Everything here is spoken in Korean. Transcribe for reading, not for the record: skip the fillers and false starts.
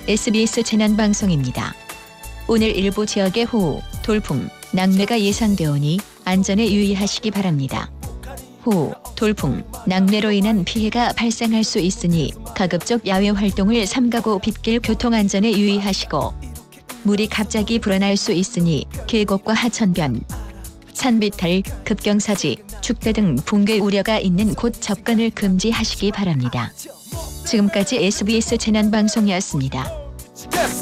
SBS 재난방송입니다. 오늘 일부 지역에 호우, 돌풍, 낙뢰가 예상되오니 안전에 유의하시기 바랍니다. 호우, 돌풍, 낙뢰로 인한 피해가 발생할 수 있으니 가급적 야외 활동을 삼가고 빗길 교통안전에 유의하시고, 물이 갑자기 불어날 수 있으니 계곡과 하천변, 산비탈, 급경사지, 축대 등 붕괴 우려가 있는 곳 접근을 금지하시기 바랍니다. 지금까지 SBS 재난방송이었습니다.